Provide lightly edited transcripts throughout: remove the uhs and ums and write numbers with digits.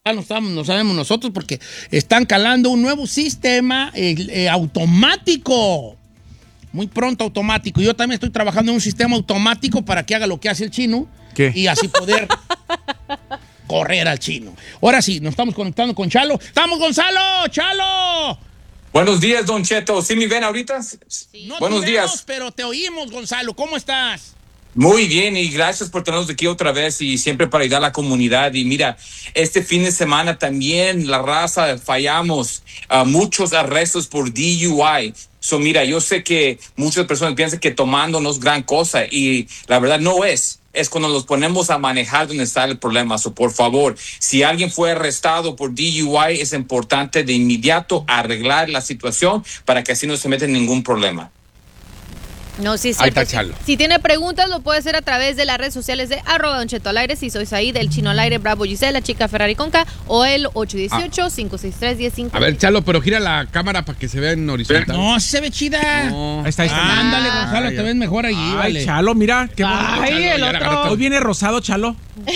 no sabemos nosotros porque están calando un nuevo sistema automático. Muy pronto automático. Yo también estoy trabajando en un sistema automático para que haga lo que hace el chino. ¿Qué? Y así poder correr al chino. Ahora sí, nos estamos conectando con Chalo. ¡Estamos, Gonzalo! ¡Chalo! Buenos días, Don Cheto. ¿Sí me ven ahorita? Sí. No Buenos te vemos, días. pero te oímos, Gonzalo. ¿Cómo estás? Muy bien, y gracias por tenernos aquí otra vez y siempre para ayudar a la comunidad. Y mira, este fin de semana también la raza fallamos muchos arrestos por DUI. So, mira, yo sé que muchas personas piensan que tomando no es gran cosa y la verdad no es. Es cuando nos ponemos a manejar donde está el problema. So, por favor, si alguien fue arrestado por DUI, es importante de inmediato arreglar la situación para que así no se meta en ningún problema. No, sí, es Ahí cierto. está Chalo. Si tiene preguntas, lo puede hacer a través de las redes sociales de @Don Cheto al aire, si sois ahí del Chino al aire, Bravo Gisela, Chica Ferrari con K, o el 818-563-1050. A ver, Chalo, pero gira la cámara para que se vea en horizontal. No, así se ve chida. No. Ahí está. Ándale, Gonzalo, te ves mejor allí, Ay, vale. Chalo, mira, qué bonito. Ay, Chalo, el ya otro. agarré todo. Hoy viene rosado, Chalo.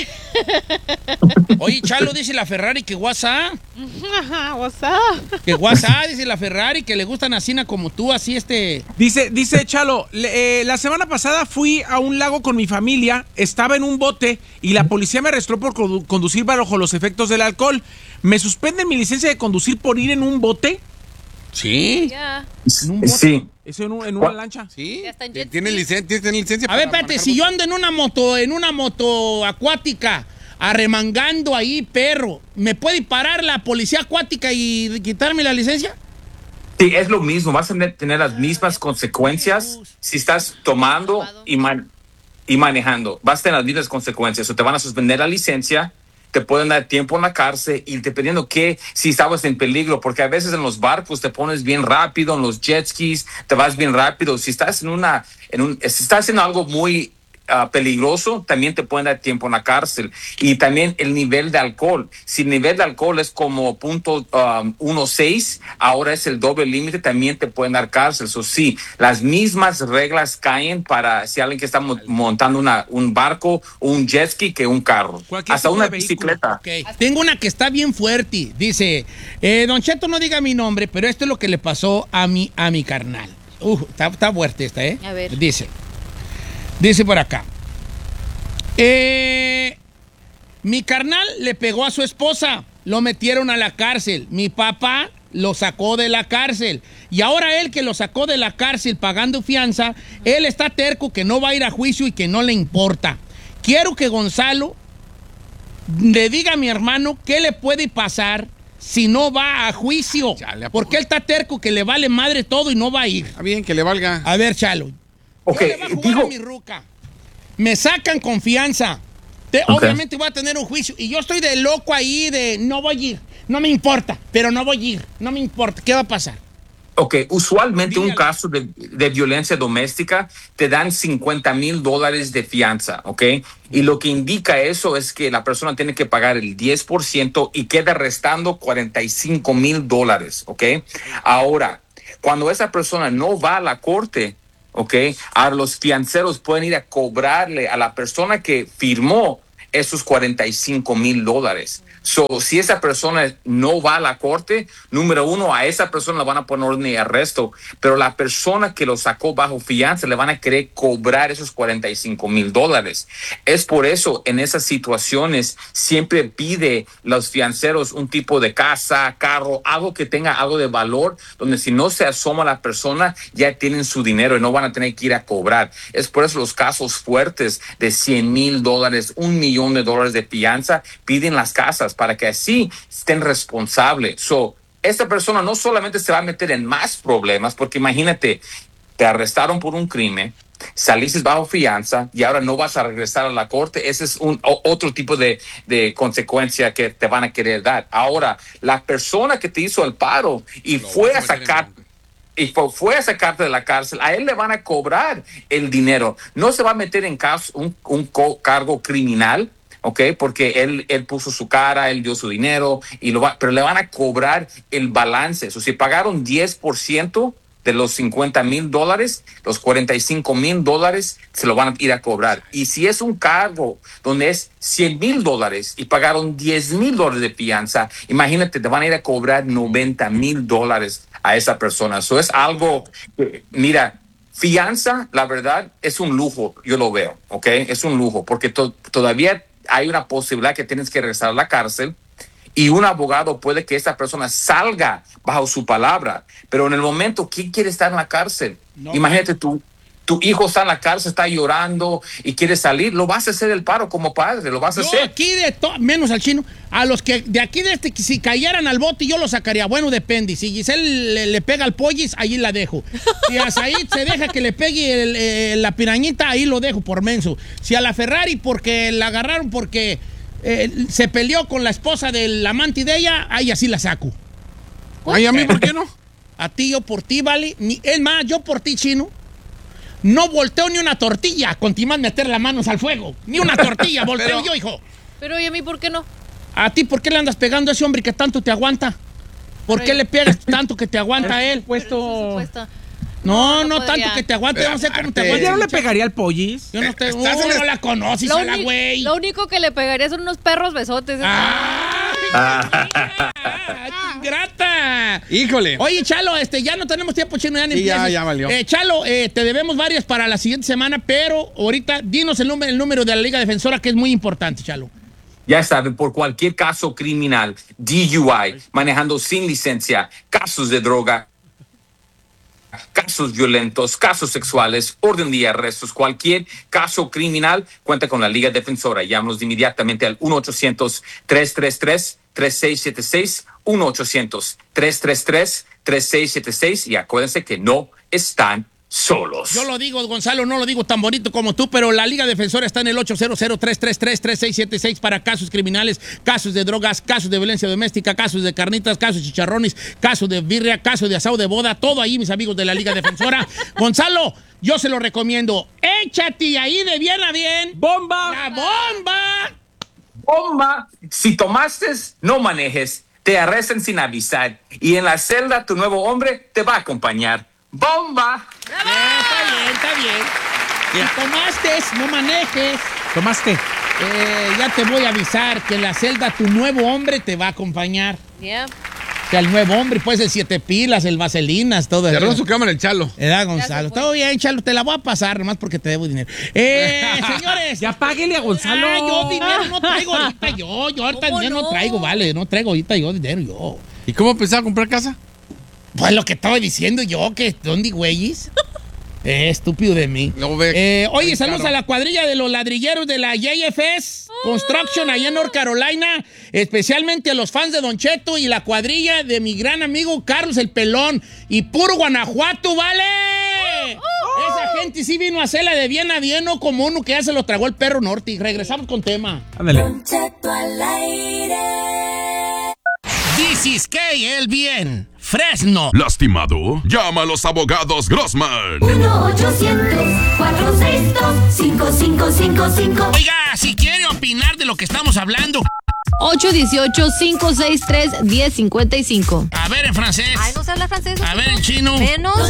Oye, Chalo, dice la Ferrari que WhatsApp. Ajá, WhatsApp. Que WhatsApp, dice la Ferrari, que le gustan así como tú, así Dice Chalo, la semana pasada fui a un lago con mi familia, estaba en un bote y la policía me arrestó por conducir bajo los efectos del alcohol. ¿Me suspenden mi licencia de conducir por ir en un bote? Sí. Ya. Sí. ¿Eso en una lancha? Sí. Ya está en jet ¿Tiene ski. licencia? A ver, para espérate, manejar si yo bote? ando en una moto acuática, arremangando ahí, perro, ¿me puede parar la policía acuática y quitarme la licencia? Sí, es lo mismo. Vas a tener las mismas consecuencias si estás tomando y manejando. Vas a tener las mismas consecuencias. O te van a suspender la licencia, te pueden dar tiempo en la cárcel y dependiendo si estabas en peligro, porque a veces en los barcos te pones bien rápido, en los jet skis te vas bien rápido. Si estás si estás haciendo algo muy peligroso, también te pueden dar tiempo en la cárcel. Y también el nivel de alcohol. Si el nivel de alcohol es como .16, ahora es el doble límite, también te pueden dar cárcel. So, sí, las mismas reglas caen para si alguien que está montando un barco o un jet ski que un carro. Cualquier Hasta tipo una de vehículo. bicicleta. Ok. Tengo una que está bien fuerte. Dice, Don Cheto, no diga mi nombre, pero esto es lo que le pasó a mi carnal. Está fuerte esta, ¿eh? A ver. Dice por acá. Mi carnal le pegó a su esposa. Lo metieron a la cárcel. Mi papá lo sacó de la cárcel. Y ahora él que lo sacó de la cárcel pagando fianza, él está terco que no va a ir a juicio y que no le importa. Quiero que Gonzalo le diga a mi hermano qué le puede pasar si no va a juicio. Chale, ¿a poco? Porque él está terco que le vale madre todo y no va a ir. Está bien, que le valga. A ver, Chalo. Ok, Yo le voy a jugar a mi ruca. Me sacan confianza. Obviamente voy a tener un juicio. Y yo estoy de loco ahí de no voy a ir. No me importa, pero no voy a ir. No me importa. ¿Qué va a pasar? Ok, usualmente Dígale. un caso de violencia doméstica te dan $50,000 de fianza, ¿ok? Y lo que indica eso es que la persona tiene que pagar el 10% y queda restando $45,000, ¿ok? Ahora, cuando esa persona no va a la corte, ¿ok? Ahora los fianceros pueden ir a cobrarle a la persona que firmó esos $45,000. So, si esa persona no va a la corte, número uno, a esa persona la van a poner orden de arresto, pero la persona que lo sacó bajo fianza le van a querer cobrar esos $45,000. Es por eso, en esas situaciones, siempre pide los fianceros un tipo de casa, carro, algo que tenga algo de valor, donde si no se asoma la persona, ya tienen su dinero y no van a tener que ir a cobrar. Es por eso los casos fuertes de $100,000, $1,000,000 de fianza, piden las casas para que así estén responsables. So, esta persona no solamente se va a meter en más problemas, porque imagínate, te arrestaron por un crimen, saliste bajo fianza y ahora no vas a regresar a la corte. Ese es otro tipo de consecuencia que te van a querer dar. Ahora, la persona que te hizo el paro y fue a sacarte de la cárcel, a él le van a cobrar el dinero. No se va a meter en un cargo criminal, ¿ok? Porque él puso su cara, él dio su dinero, pero le van a cobrar el balance. O si pagaron 10%, de los $50,000, los $45,000 se lo van a ir a cobrar. Y si es un cargo donde es $100,000 y pagaron $10,000 de fianza, imagínate, te van a ir a cobrar $90,000 a esa persona. Eso es algo que, mira, fianza, la verdad, es un lujo, yo lo veo, ¿ok? Es un lujo, porque todavía hay una posibilidad que tienes que regresar a la cárcel y un abogado puede que esa persona salga bajo su palabra, pero en el momento, ¿quién quiere estar en la cárcel? No. Imagínate tu hijo está en la cárcel, está llorando y quiere salir, lo vas a hacer el paro como padre, lo vas a hacer. Aquí menos al chino, a los que de aquí si cayeran al bote yo lo sacaría. Bueno, depende. Si Giselle le pega al pollis, allí la dejo. Si a Said se deja que le pegue la pirañita, ahí lo dejo por menso. Si a la Ferrari porque la agarraron porque se peleó con la esposa del amante de ella, ahí así la saco. Ay, a mí, ¿por qué no? A ti, yo por ti, vale. Es más, yo por ti, chino. No volteo ni una tortilla con Timás meter las manos al fuego. Ni una tortilla volteo yo, hijo. Pero, ¿y a mí por qué no? ¿A ti por qué le andas pegando a ese hombre que tanto te aguanta? ¿Por qué le pegas tanto que te aguanta a él? No, tanto que te aguanta. Yo no sé cómo te aguanta. ¿Yo no le pegaría al pollis? Yo no la conoces, la güey. Lo único que le pegaría son unos perros besotes. ¡Grata! ¡Híjole! Oye, Chalo, ya no tenemos tiempo, chino, ya ni empieces. Ya valió. Chalo, te debemos varias para la siguiente semana, pero ahorita dinos el número de la Liga Defensora, que es muy importante, Chalo. Ya saben, por cualquier caso criminal, DUI, manejando sin licencia, casos de droga, casos violentos, casos sexuales, orden de arrestos, cualquier caso criminal, cuenta con la Liga Defensora. Llámanos inmediatamente al 1-800-333-3676, 1-800-333-3676 y acuérdense que no están solos. Yo lo digo, Gonzalo, no lo digo tan bonito como tú, pero la Liga Defensora está en el 800-333-3676 para casos criminales, casos de drogas, casos de violencia doméstica, casos de carnitas, casos de chicharrones, casos de birria, casos de asado de boda, todo ahí, mis amigos de la Liga Defensora. Gonzalo, yo se lo recomiendo. Échate ahí de bien a bien. ¡Bomba! ¡La bomba! ¡Bomba! Si tomaste, no manejes. Te arrestan sin avisar. Y en la celda, tu nuevo hombre te va a acompañar. ¡Bomba! Está bien. Si tomaste, no manejes. ¿Tomaste? Ya te voy a avisar que en la celda tu nuevo hombre te va a acompañar. Yeah. O sea, el nuevo hombre, pues el 7 pilas, el vaselinas, todo eso. Cerró su cámara el Chalo. Gonzalo. Todo bien, Chalo, te la voy a pasar, nomás porque te debo dinero. Señores. Ya páguele a Gonzalo. Yo dinero no traigo ahorita, yo ahorita dinero no traigo, vale, no traigo ahorita yo dinero, yo. ¿Y cómo pensaba comprar casa? Pues lo que estaba diciendo yo, que ¿dónde güeyes? Estúpido de mí. Oye, saludos a la cuadrilla de los ladrilleros de la JFS Construction allá en North Carolina, especialmente a los fans de Don Cheto y la cuadrilla de mi gran amigo Carlos el Pelón y puro Guanajuato, ¿vale? Esa gente sí vino a hacerla de bien a bien, no como uno que ya se lo tragó el perro norte. Y regresamos con tema. Ándale. Don Cheto al aire. This is el bien. Fresno. ¿Lastimado? Llama a los abogados Grossman. 1-800-462-5555. Oiga, si quiere opinar de lo que estamos hablando. 818-563-1055. A ver en francés. Ay, no se habla francés. A ver en chino. Menos.